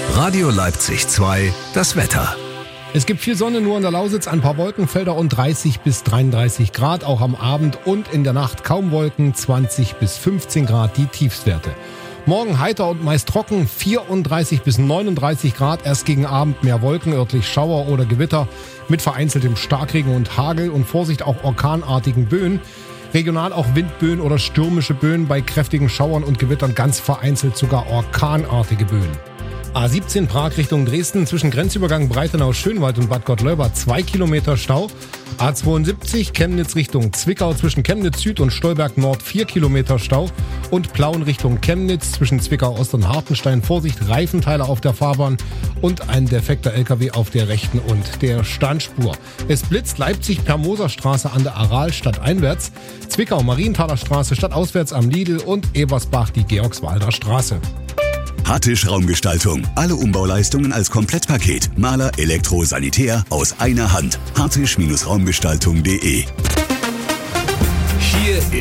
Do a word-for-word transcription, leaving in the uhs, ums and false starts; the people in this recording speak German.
Radio Leipzig zwei, das Wetter. Es gibt viel Sonne, nur an der Lausitz, ein paar Wolkenfelder und dreißig bis dreiunddreißig Grad, auch am Abend und in der Nacht kaum Wolken, zwanzig bis fünfzehn Grad die Tiefstwerte. Morgen heiter und meist trocken, vierunddreißig bis neununddreißig Grad, erst gegen Abend mehr Wolken, örtlich Schauer oder Gewitter mit vereinzeltem Starkregen und Hagel und Vorsicht auch orkanartigen Böen. Regional auch Windböen oder stürmische Böen, bei kräftigen Schauern und Gewittern ganz vereinzelt sogar orkanartige Böen. A siebzehn Prag Richtung Dresden, zwischen Grenzübergang Breitenau-Schönwald und Bad Gottleuba zwei Kilometer Stau. A zweiundsiebzig Chemnitz Richtung Zwickau, zwischen Chemnitz Süd und Stolberg Nord vier Kilometer Stau. Und Plauen Richtung Chemnitz, zwischen Zwickau Ost und Hartenstein. Vorsicht, Reifenteile auf der Fahrbahn und ein defekter L K W auf der rechten und der Standspur. Es blitzt Leipzig per Moserstraße an der Aral stadteinwärts, Zwickau Marienthaler Straße stadtauswärts am Lidl und Ebersbach die Georgswalder Straße. Hattisch Raumgestaltung. Alle Umbauleistungen als Komplettpaket. Maler, Elektro, Sanitär aus einer Hand. hattisch Raumgestaltung punkt de. Hier